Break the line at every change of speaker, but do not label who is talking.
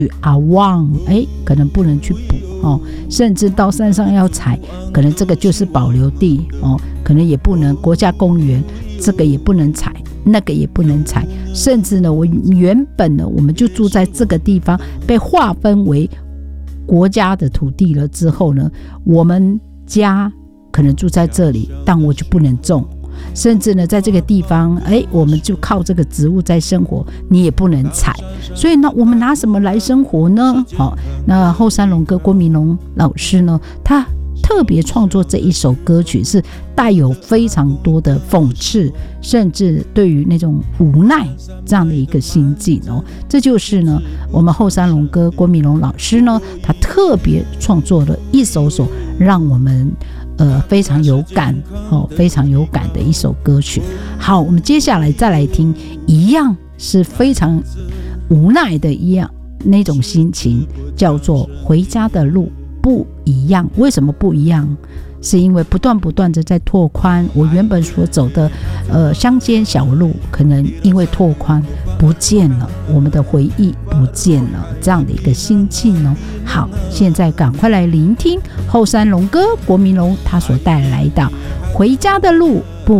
阿旺，可能不能去捕甚至到山上要采，可能这个就是保留地可能也不能，国家公园这个也不能采，那个也不能采，甚至呢，我原本呢，我们就住在这个地方，被划分为国家的土地了之后呢，我们家可能住在这里，但我就不能种。甚至呢，在这个地方，我们就靠这个植物在生活，你也不能采。所以呢，我们拿什么来生活呢？那后山龙哥郭明龙老师呢，他特别创作这一首歌曲，是带有非常多的讽刺，甚至对于那种无奈这样的一个心境这就是呢，我们后山龙哥郭明龙老师呢，他特别创作了一首让我们非常有感非常有感的一首歌曲。好，我们接下来再来听，一样是非常无奈的一样那种心情，叫做回家的路不一样。为什么不一样？是因为不断的在拓宽我原本所走的乡间小路，可能因为拓宽不见了，我们的回忆不见了，这样的一个心境好，现在赶快来聆听后山龙哥郭明龙他所带来的回家的路不